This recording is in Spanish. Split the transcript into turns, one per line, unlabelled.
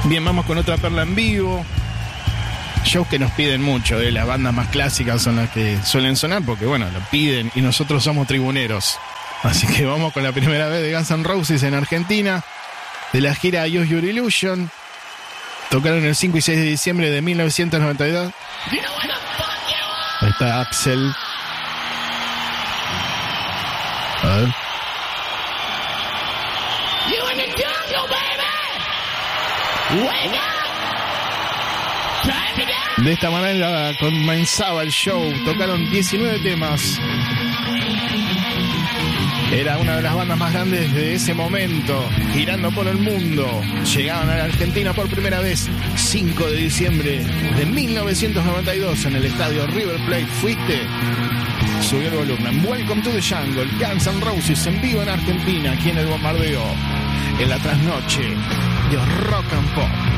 Bien, vamos con otra perla en vivo. Shows que nos piden mucho, las bandas más clásicas son las que suelen sonar porque, bueno, lo piden y nosotros somos tribuneros. Así que vamos con la primera vez de Guns N' Roses en Argentina, de la gira Use Your Illusion. Tocaron el 5 y 6 de diciembre de 1992. Ahí está Axel. A ver. De esta manera comenzaba el show. Tocaron 19 temas. Era una de las bandas más grandes de ese momento, girando por el mundo. Llegaban a la Argentina por primera vez 5 de diciembre de 1992 en el estadio River Plate. ¿Fuiste? Subió el volumen. Welcome to the Jungle, Guns N' Roses en vivo en Argentina, aquí en el Bombardeo, en la trasnoche de Rock and Pop.